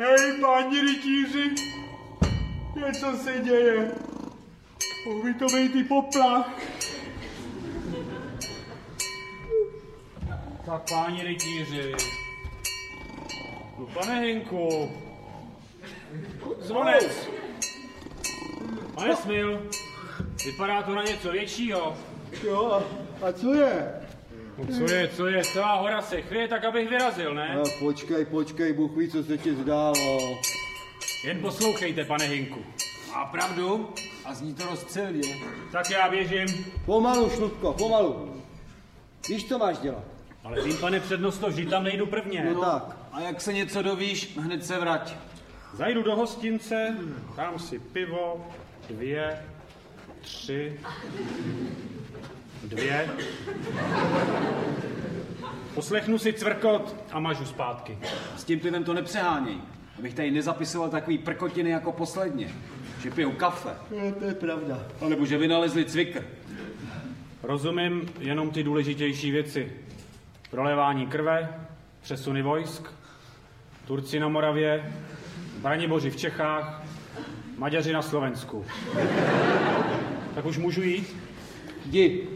Hej, páni rytíři, něco se děje. Mohl by to být i poplach. Tak, páni rytíři. Pane Hinku. Zvonec. Pane Smil, vypadá to na něco většího. Jo, a co je? No co je, celá hora se chvěje, tak abych vyrazil, ne? No, počkej, Bůh ví, co se ti zdálo. Jen poslouchejte, pane Hinku. Má pravdu a zní to rozcelně. Tak já běžím. Pomalu, Šlupko, pomalu. Víš, co máš dělat? Ale vím, pane přednosto, že tam nejdu prvně. No tak. A jak se něco dovíš, hned se vrať. Zajdu do hostince, dám si pivo, 2, 3, 2. Poslechnu si cvrkot a mažu zpátky. S tím pivem to nepřeháněj, abych tady nezapisoval takový prkotiny jako posledně. Že pijou kafe. No, to je pravda. A nebo že vynalezli cvikr. Rozumím jenom ty důležitější věci. Prolévání krve, přesuny vojsk, Turci na Moravě, Braniboři v Čechách, Maďaři na Slovensku. Tak už můžu jít? Jdi.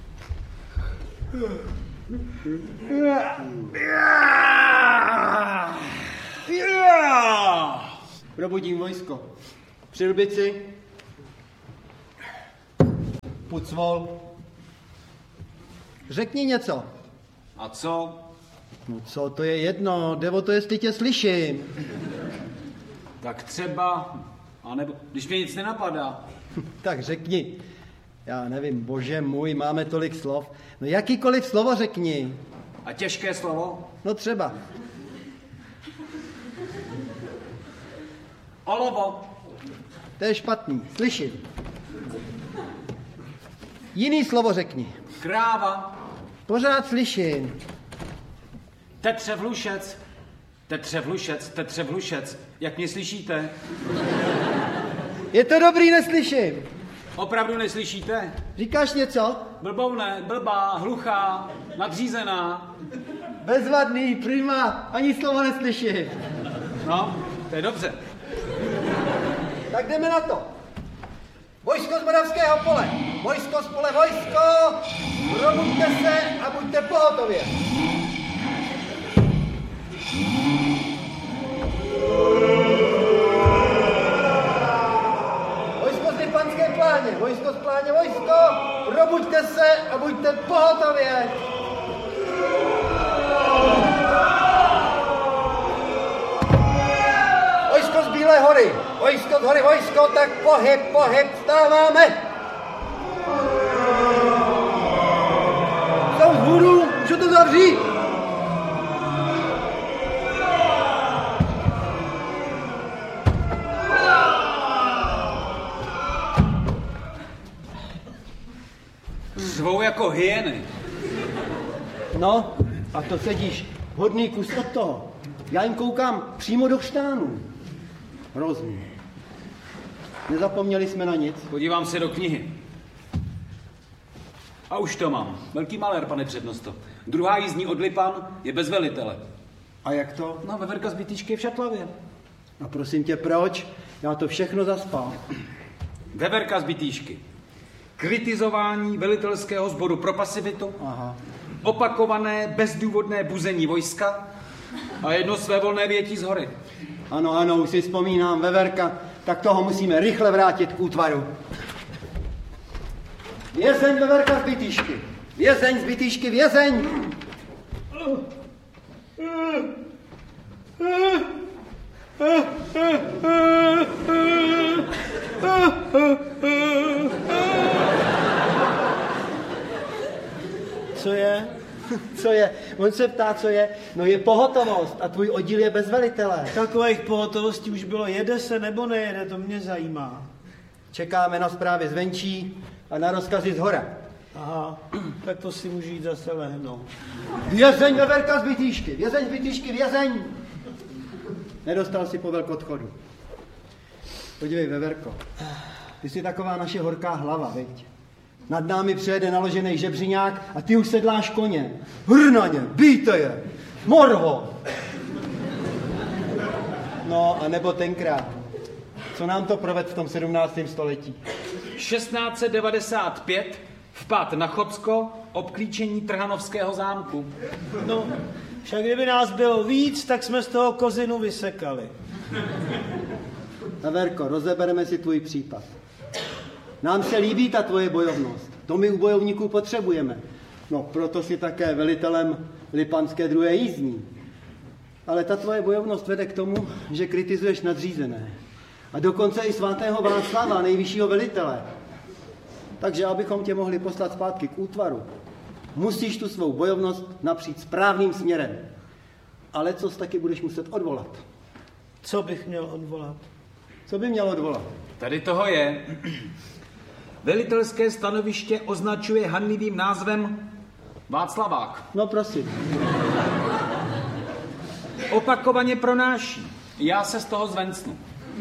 Probudím vojsko. Přilbici. Pucvol. Řekni něco. A co? No co, to je jedno, jde o to, jestli tě slyším. Tak třeba, anebo když mě nic nenapadá. Tak řekni. Já nevím, bože můj, máme tolik slov. No jakýkoliv slovo řekni. A těžké slovo? No třeba. Olovo. To je špatný, slyším. Jiný slovo řekni. Kráva. Pořád slyším. Tetřevlušec. Tetřevlušec, tetřevlušec. Jak mě slyšíte? Je to dobrý, neslyším. Opravdu neslyšíte? Říkáš něco? Blboune, blbá, hluchá, nadřízená. Bezvadný, prima, ani slovo neslyším. No, to je dobře. Tak jdeme na to. Vojsko z Moravského pole. Vojsko z pole, vojsko. Probuďte se a buďte pohotově. Vojsko z Lipanské pláně. Vojsko z pláně, vojsko. Probuďte se a buďte pohotově. Vojsko z Bílé hory. Vojsko z hory, vojsko, tak pohyb, vstáváme. Jsou vzhůru, můžu to zavřít. Řvou jako hyeny. No, a to sedíš hodný kus od toho. Já jim koukám přímo do chřtánu. Hrozný. Nezapomněli jsme na nic. Podívám se do knihy. A už to mám. Velký malér, pane přednosto. Druhá jízdní od Lipan je bez velitele. A jak to? No, veverka z Bytýšky je v Šatlavě. A prosím tě, proč? Já to všechno zaspal. Veverka z Bytýšky. Kritizování velitelského sboru pro pasivitu. Aha. Opakované bezdůvodné buzení vojska a jedno svévolné větí z hory. Ano, už si vzpomínám, veverka, tak toho musíme rychle vrátit k útvaru. Vězeň, veverka z Bytýšky. Vězeň z Bytýšky, vězeň! Co je? Co je? On se ptá, co je. No je pohotovost a tvůj oddíl je bez velitele. Takových pohotovostí už bylo, jede se nebo nejede, to mě zajímá. Čekáme na zprávy zvenčí a na rozkazy zhora. Aha, tak to si můžu jít zase lehnout. Vězeň, veverka z Bytýšky, vězeň z Bytýšky, vězeň! Nedostal si po velkodchodu. Podívej, veverko, ty jsi taková naše horká hlava, viď? Nad námi přejede naložený žebřiňák a ty už sedláš koně. Hr na ně, bijte je, morho! No, a nebo tenkrát. Co nám to proved v tom 17. století? 1695 vpad na Chocko, obklíčení Trhanovského zámku. No, však kdyby nás bylo víc, tak jsme z toho kozinu vysekali. Veverko, rozebereme si tvůj případ. Nám se líbí ta tvoje bojovnost. To my u bojovníků potřebujeme. No, proto si také velitelem Lipanské 2. jízdní. Ale ta tvoje bojovnost vede k tomu, že kritizuješ nadřízené. A dokonce i svatého Václava, nejvyššího velitele. Takže abychom tě mohli poslat zpátky k útvaru, musíš tu svou bojovnost napřít správným směrem. Ale co taky budeš muset odvolat. Co bych měl odvolat? Co by měl odvolat? Tady toho je. Velitelské stanoviště označuje hanlivým názvem Václavák. No prosím. Opakovaně pronáší. Já se z toho zvencnu.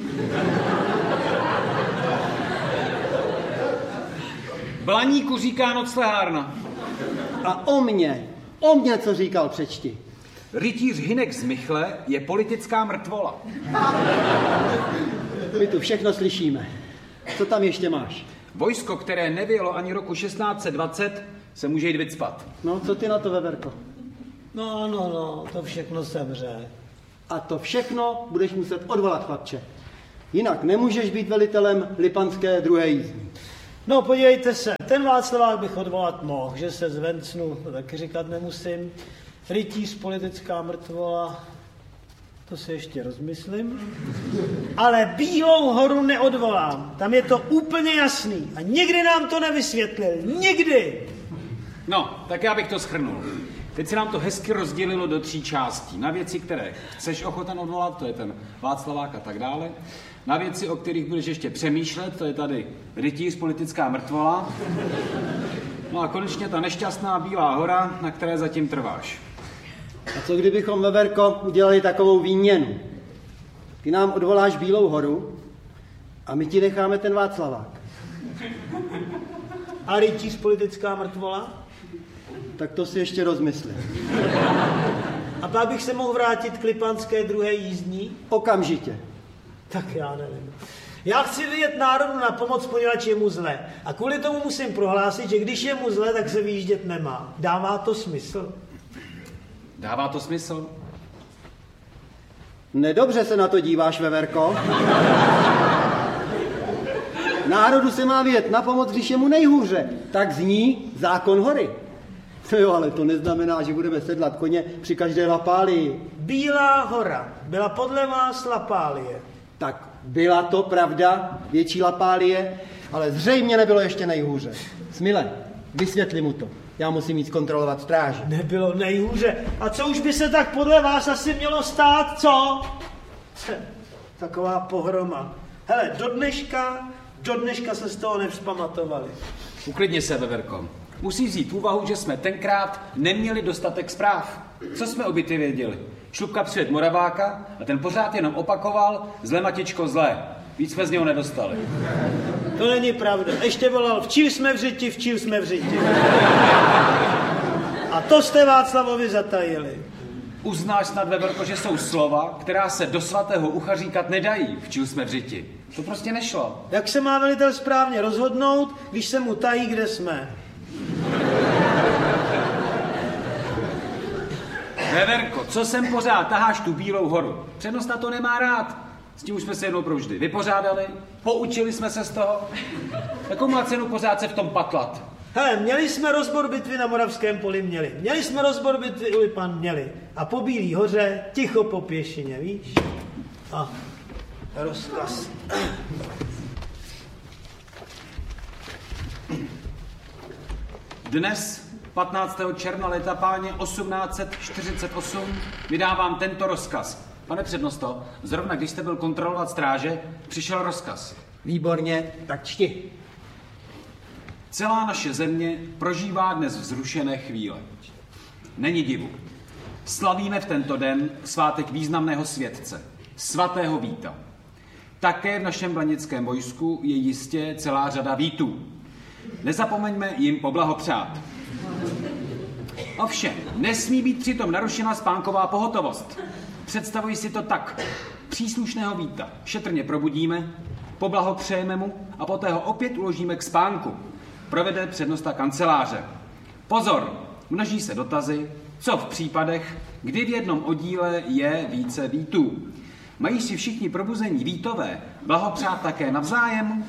Blaníku říká noclehárna. A o mě co říkal, přečti. Rytíř Hynek z Michle je politická mrtvola. My tu všechno slyšíme. Co tam ještě máš? Vojsko, které nevyjelo ani roku 1620, se může jít vycpat. No, co ty na to, Veverko? No, to všechno sevře. A to všechno budeš muset odvolat, chlapče. Jinak nemůžeš být velitelem Lipanské 2. jízdní. No, podívejte se, ten Václavák bych odvolat mohl, že se zvencnu, to taky říkat nemusím. Rytíř, politická mrtvola, to se ještě rozmyslím. Ale Bílou horu neodvolám, tam je to úplně jasný. A nikdy nám to nevysvětlil, nikdy! No, tak já bych to shrnul. Teď se nám to hezky rozdělilo do 3 částí. Na věci, které chceš ochoten odvolat, to je ten Václavák a tak dále. Na věci, o kterých budeš ještě přemýšlet, to je tady rytíř, politická mrtvola. No a konečně ta nešťastná Bílá hora, na které zatím trváš. A co kdybychom, Veverko, udělali takovou výměnu? Ty nám odvoláš Bílou horu a my ti necháme ten Václavák. A rytíř, politická mrtvola? Tak to si ještě rozmyslím. A pak bych se mohl vrátit k Lipanské 2. jízdní? Okamžitě. Tak já nevím. Já chci vyjet národu na pomoc, poněvadž je mu zle. A kvůli tomu musím prohlásit, že když je mu zle, tak se vyjíždět nemá. Dává to smysl? Dává to smysl? Nedobře se na to díváš, Veverko. Národu se má vyjet na pomoc, když je mu nejhůře. Tak zní zákon hory. Jo, ale to neznamená, že budeme sedlat koně při každé lapálii. Bílá hora byla podle vás lapálie. Tak byla to pravda, větší lapálie, ale zřejmě nebylo ještě nejhůře. Smile, vysvětli mu to. Já musím jít zkontrolovat stráži. Nebylo nejhůře. A co už by se tak podle vás asi mělo stát, co? Taková pohroma. Hele, do dneška se z toho nevzpamatovali. Uklidni se, Veverko. Musí vzít v úvahu, že jsme tenkrát neměli dostatek zpráv. Co jsme o bitvě věděli? Šlupka přivedl Moraváka a ten pořád jenom opakoval zle, Matičko, zle. Víc jsme z něho nedostali. To není pravda. Ještě volal, včíl jsme v řiti. A to jste Václavovi zatajili. Uznáš snad, Veverko, že jsou slova, která se do svatého ucha říkat nedají, včíl jsme v řiti. To prostě nešlo. Jak se má velitel správně rozhodnout, když se mu tají, kde jsme? Veverko, co sem pořád taháš tu Bílou horu? Přednosta to nemá rád. S tím už jsme se jednou provždy vypořádali, poučili jsme se z toho. Jakou má cenu pořád se v tom patlat? Hele, měli jsme rozbor bitvy na Moravském poli, měli jsme rozbor bitvy u Lipan, a po Bílý hoře ticho po pěšině, víš? A rozkaz. Dnes, 15. června leta páně 1848, vydávám tento rozkaz. Pane přednosto, zrovna když jste byl kontrolovat stráže, přišel rozkaz. Výborně, tak čti. Celá naše země prožívá dnes vzrušené chvíle. Není divu. Slavíme v tento den svátek významného světce, svatého Víta. Také v našem blanickém vojsku je jistě celá řada Vítů. Nezapomeňme jim poblahopřát. Ovšem, nesmí být přitom narušena spánková pohotovost. Představuji si to tak. Příslušného víta šetrně probudíme, poblahopřejeme mu a poté ho opět uložíme k spánku. Provede přednosta kanceláře. Pozor, množí se dotazy, co v případech, kdy v jednom oddíle je více vítů. Mají si všichni probuzení vítové blahopřát také navzájem?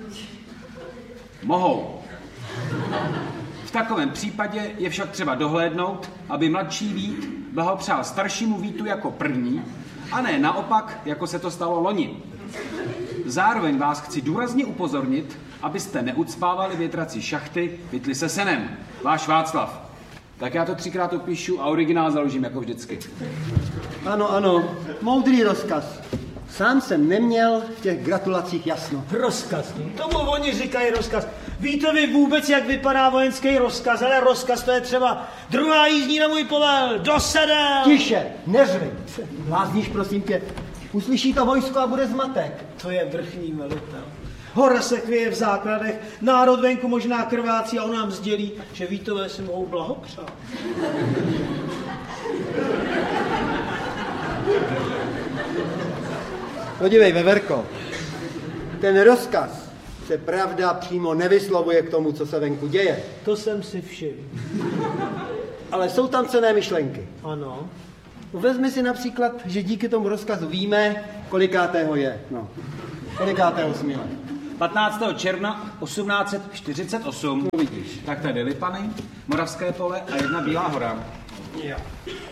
Mohou. V takovém případě je však třeba dohlédnout, aby mladší vít blahopřál staršímu vítu jako první, a ne naopak, jako se to stalo loni. Zároveň vás chci důrazně upozornit, abyste neucpávali větrací šachty pytli se senem. Váš Václav. Tak já to 3krát opíšu a originál založím jako vždycky. Ano, moudrý rozkaz. Sám jsem neměl v těch gratulacích jasno. Rozkaz. Tomu oni říkají rozkaz. Víte vy vůbec, jak vypadá vojenský rozkaz? Ale rozkaz to je třeba druhá jízdní na můj povel, do sedel. Tiše, neřvi. Blázníš, prosím tě. Uslyší to vojsko a bude zmatek. To je vrchní velitel. Hora se chvěje v základech, národ venku možná krvácí a on nám sdělí, že vítové si mohou blahopřát. Podívej, Veverko, ten rozkaz se pravda přímo nevyslovuje k tomu, co se venku děje. To jsem si všiml. Ale jsou tam cenné myšlenky. Ano. Vezmi si například, že díky tomu rozkazu víme, kolikátého je. No, kolikátého Smile. 15. června 1848. Uvidíš. Tak tady Lipany, Moravské pole a jedna Bílá hora. Jo.